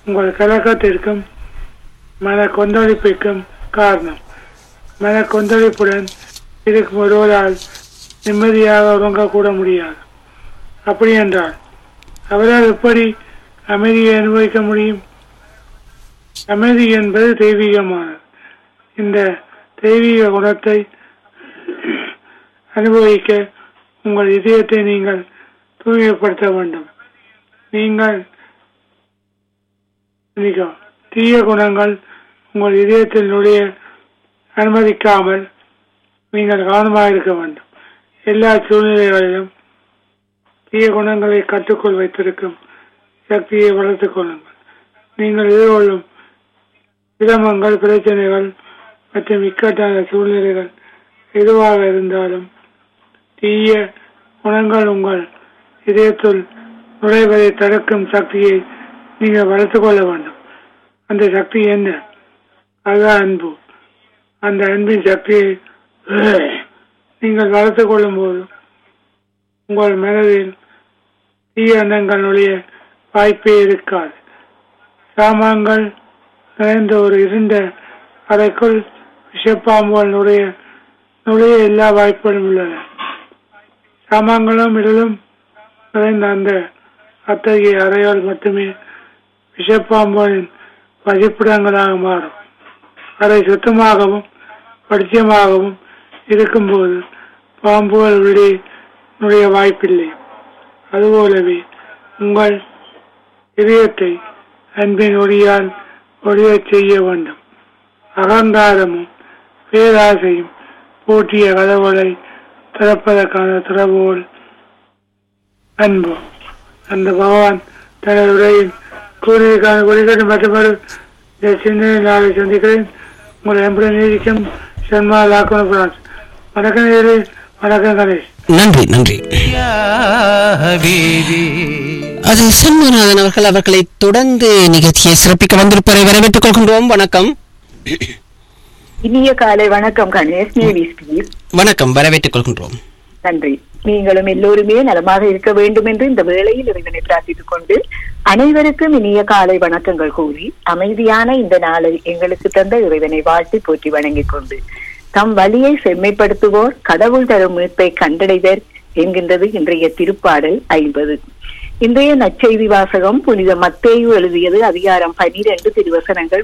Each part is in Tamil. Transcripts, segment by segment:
உங்கள் கலக்கத்திற்கும் மன கொந்தளிப்பிற்கும் காரணம். மன கொந்தளிப்புடன் இருக்கும் ஒருவரால் நிம்மதியாக உறங்கக்கூட முடியாது. அப்படி என்றால் அவரால் எப்படி அமைதியை அனுபவிக்க முடியும்? அமைதி என்பது தெய்வீகமானது. இந்த தெய்வீக குணத்தை அனுபவிக்க உங்கள் இதயத்தை நீங்கள் தூய்மைப்படுத்த வேண்டும். நீங்கள் தீய குணங்கள் உங்கள் இதயத்தில் நுழைய அனுமதிக்காமல் நீங்கள் கவனமாக இருக்க வேண்டும். எல்லா சூழ்நிலைகளிலும் தீய குணங்களை கட்டுக்குள் வைத்திருக்கும் சக்தியை வளர்த்துக் கொள்ளுங்கள். நீங்கள் எதிர்கொள்ளும் சிரமங்கள், பிரச்சனைகள் மற்றும் இக்கட்டான சூழ்நிலைகள் எதுவாக இருந்தாலும் தீய குணங்கள் உங்கள் இதயத்துள் நுழைவதை தடுக்கும் சக்தியை நீங்கள் வளர்த்துக் கொள்ள வேண்டும். அந்த சக்தி என்ன? அதுதான் அன்பு. அந்த அன்பின் சக்தியை நீங்கள் வளர்த்துக் கொள்ளும் போது உங்கள் மனதில் தீய எண்ணங்கள் நுழைய வாய்ப்பே இருக்காது. சாமான்கள் நிறைந்த ஒரு இருண்ட அறைக்குள் விஷப்பாம்புகள் நுழைய எல்லா வாய்ப்புகளும் உள்ளன. சாமான்களும் இடலும் நிறைந்த அந்த அத்தகைய அறைகள் மட்டுமே விஷப்பாம்புகளின் வசிப்பிடங்களாக மாறும். அறை சுத்தமாகவும் பரிச்சயமாகவும் இருக்கும்போது பாம்புகள் உள்ளே நுழைய வாய்ப்பில்லை. அதுபோலவே உங்கள் இதயத்தை அன்பின் ஒளியால் ஒளியச் செய்ய வேண்டும். அகங்காரமும் பேராசையும் பூட்டிய கதவுகளை திறப்பதற்கான திறவுகோல் அன்பு. அந்த பகவான் தனது உரையில் கூறியதற்கான ஒளிகட்டும் மற்றொரு சிந்தனை நாளை சந்திக்கிறேன். உங்களை அன்புடன் நீதிக்கும் சன்மா லாக்கோன் பிரான்ஸ். வணக்கம் நேரே. வணக்கம் கணேஷ். நன்றி நன்றி. அது சண்முகநாதன் அவர்கள். அவர்களை தொடர்ந்து நிகழ்ச்சியை சிறப்பிக்க வந்திருப்பதை வரவேற்றுக் கொள்கின்றோம். வணக்கம். இனிய காலை வணக்கம் கணேஷ். வணக்கம், வரவேற்றுக் கொள்கின்றோம். நன்றி. நீங்களும் எல்லோருமே நலமாக இருக்க வேண்டும் என்று இந்த வேளையில் இறைவனை பிரார்த்தித்துக் கொண்டு அனைவருக்கும் இனிய காலை வணக்கங்கள் கூறி அமைதியான இந்த நாளை எங்களுக்கு தந்த இறைவனை வாழ்த்தி போற்றி வணங்கிக் கொண்டு தம் வழியை செம்மைப்படுத்துவோர் கடவுள் தரும் மீட்பை கண்டடைவர் என்கின்றது இன்றைய திருப்பாடல் 50. இன்றைய நற்செய்தி வாசகம் புனித மத்தேயு எழுதியது அதிகாரம் 12 திருவசனங்கள்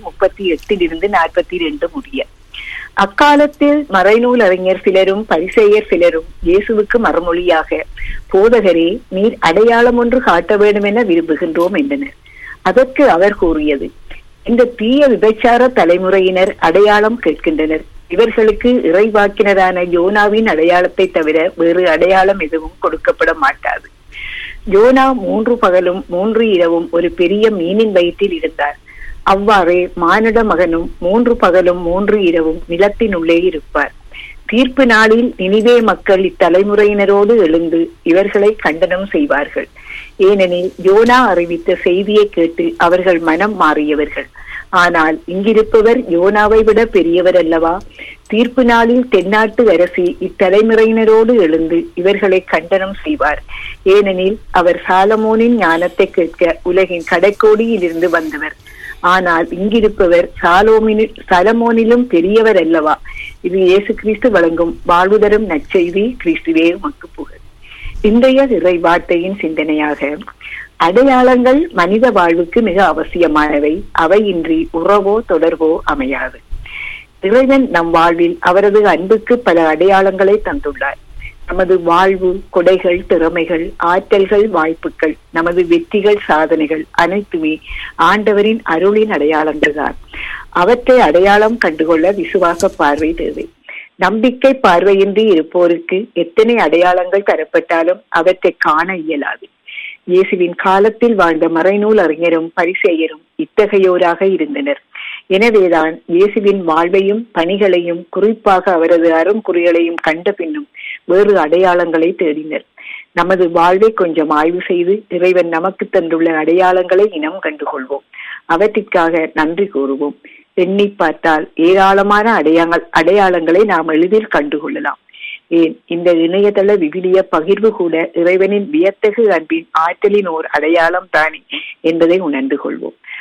38 42 முடிய. அக்காலத்தில் மறைநூல் அறிஞர் சிலரும் பரிசேயர் சிலரும் இயேசுவுக்கு மறுமொழியாக, போதகரே, நீர் அடையாளம் ஒன்று காட்ட வேண்டும் என விரும்புகின்றோம் என்றனர். அதற்கு அவர் கூறியது, இந்த தீய விபச்சார தலைமுறையினர் அடையாளம் கேட்கின்றனர். இவர்களுக்கு இறைவாக்கினரான யோனாவின் அடையாளத்தை தவிர வேறு அடையாளம் எதுவும் கொடுக்கப்பட மாட்டாது. யோனா 3 பகலும் 3 இரவும் ஒரு பெரிய மீனின் வயிற்றில் இருந்தார். அவ்வாறே மானிட மகனும் 3 பகலும் 3 இரவும் நிலத்தினுள்ளே இருப்பார். தீர்ப்பு நாளில் நினிவே மக்கள் இத்தலைமுறையினரோடு எழுந்து இவர்களை கண்டனம் செய்வார்கள். ஏனெனில் யோனா அறிவித்த செய்தியை கேட்டு அவர்கள் மனம் மாறியவர்கள். ஆனால் இங்கிருப்பவர் யோனாவை விட பெரியவர் அல்லவா? தீர்ப்பு நாளில் தென்னாட்டு அரசி இத்தலைமுறையினரோடு எழுந்து இவர்களை கண்டனம் செய்வார். ஏனெனில் அவர் சாலமோனின் ஞானத்தை கேட்க உலகின் கடைக்கோடியில் இருந்து வந்தவர். ஆனால் இங்கிருப்பவர் சாலமோனிலும் பெரியவர் அல்லவா? இது இயேசு கிறிஸ்து வழங்கும் வாழ்வு தரும் நற்செய்தி. கிறிஸ்துவே உமக்கு புகழ். இன்றைய இறை வார்த்தையின் சிந்தனையாக, அடையாளங்கள் மனித வாழ்வுக்கு மிக அவசியமானவை. அவையின்றி உறவோ தொடர்போ அமையாது. இறைவன் நம் வாழ்வில் அவரது அன்புக்கு பல அடையாளங்களை தந்துள்ளார். நமது வாழ்வு, கொடைகள், திறமைகள், ஆற்றல்கள், வாய்ப்புகள், நமது வெற்றிகள், சாதனைகள் அனைத்துமே ஆண்டவரின் அருளின் அடையாளங்கள் தான். அவற்றை அடையாளம் கண்டுகொள்ள விசுவாச பார்வை தேவை. நம்பிக்கை பார்வையின்றி இருப்போருக்கு எத்தனை அடையாளங்கள் தரப்பட்டாலும் அவற்றை காண இயலாது. இயேசுவின் காலத்தில் வாழ்ந்த மறைநூல் அறிஞரும் பரிசேயரும் இத்தகையோராக இருந்தனர். எனவேதான் இயேசுவின் வாழ்வையும் பணிகளையும், குறிப்பாக அவரது அருங்குறிகளையும் கண்ட பின்னும் வேறு அடையாளங்களை தேடினர். நமது வாழ்வை கொஞ்சம் ஆய்வு செய்து இறைவன் நமக்கு தந்துள்ள அடையாளங்களை இனம் கண்டுகொள்வோம். அவற்றிற்காக நன்றி கூறுவோம். எண்ணி பார்த்தால் ஏராளமான அடையாளங்களை நாம் எளிதில் கண்டுகொள்ளலாம். ஏன், இந்த இணையதள விவிலிய பகிர்வு கூட இறைவனின் வியத்தகு அன்பின் ஆற்றலின் ஓர் அடையாளம் தானே என்பதை உணர்ந்து கொள்வோம்.